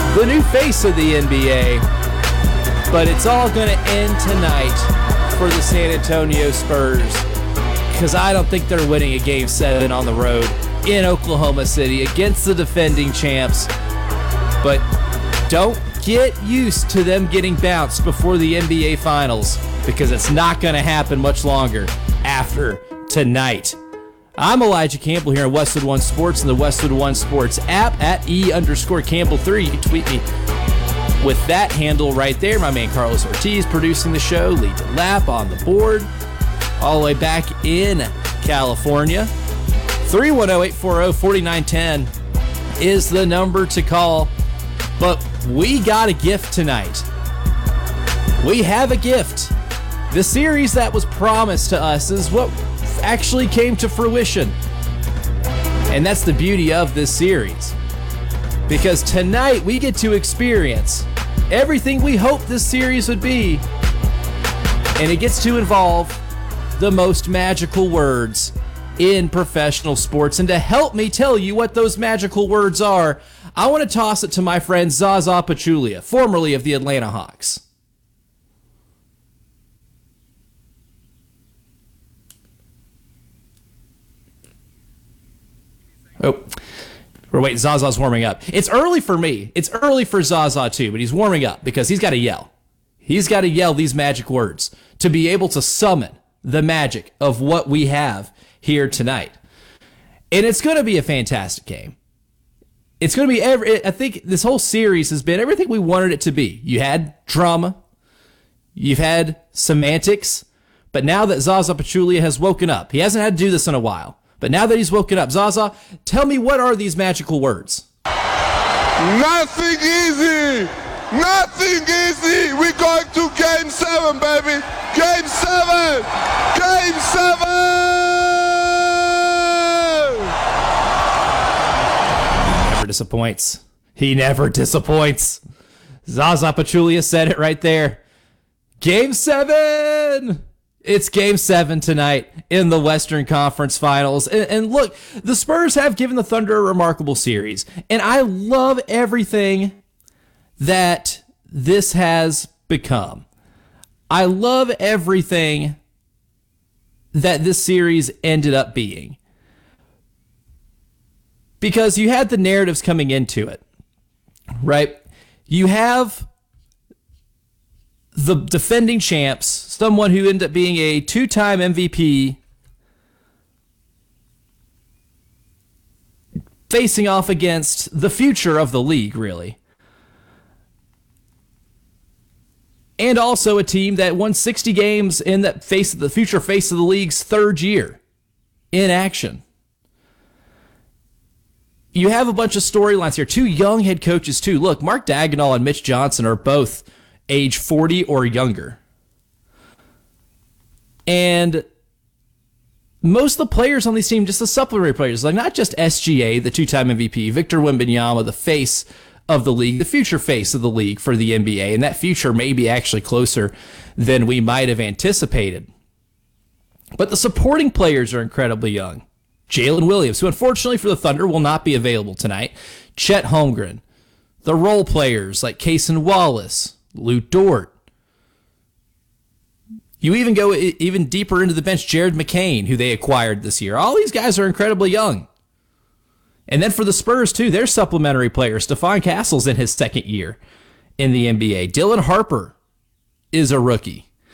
the new face of the NBA. But it's all going to end tonight for the San Antonio Spurs, because I don't think they're winning a Game 7 on the road in Oklahoma City against the defending champs. But don't get used to them getting bounced before the NBA Finals, because it's not going to happen much longer after tonight. I'm Elijah Campbell here on Westwood One Sports and the Westwood One Sports app at @E_Campbell3. You can tweet me with that handle right there. My man Carlos Ortiz producing the show. Lee DeLapp on the board. All the way back in California. 310-840-4910 is the number to call. But we got a gift tonight. We have a gift. The series that was promised to us is what actually came to fruition. And that's the beauty of this series. Because tonight we get to experience everything we hoped this series would be. And it gets to involve the most magical words in professional sports. And to help me tell you what those magical words are, I want to toss it to my friend Zaza Pachulia, formerly of the Atlanta Hawks. Oh, we're waiting. Zaza's warming up. It's early for me. It's early for Zaza too, but he's warming up because he's got to yell. He's got to yell these magic words to be able to summon the magic of what we have here tonight. And it's going to be a fantastic game. It's going to be I think this whole series has been everything we wanted it to be. You had drama. You've had semantics. But now that Zaza Pachulia has woken up, he hasn't had to do this in a while. But now that he's woken up, Zaza, tell me, what are these magical words? Nothing easy. Nothing easy. We're going to Game 7, baby. Game 7. Game 7. He never disappoints. He never disappoints. Zaza Pachulia said it right there. Game 7. It's Game 7 tonight in the Western Conference Finals. And look, the Spurs have given the Thunder a remarkable series. And I love everything that this has become. I love everything that this series ended up being. Because you had the narratives coming into it, right? You have the defending champs, someone who ended up being a two-time MVP, facing off against the future of the league, really. And also a team that won 60 games in that face of the future face of the league's third year in action. You have a bunch of storylines here. Two young head coaches, too. Look, Mark Daigneault and Mitch Johnson are both age 40 or younger. And most of the players on these teams, just the supplementary players, like not just SGA, the two-time MVP, Victor Wembanyama, the face of the league, the future face of the league for the NBA, and that future may be actually closer than we might have anticipated. But the supporting players are incredibly young. Jalen Williams, who unfortunately for the Thunder will not be available tonight. Chet Holmgren. The role players like Cason Wallace, Lou Dort. You even go even deeper into the bench, Jared McCain, who they acquired this year. All these guys are incredibly young. And then for the Spurs, too, they're supplementary players. Stephon Castle's in his second year in the NBA. Dylan Harper is a rookie.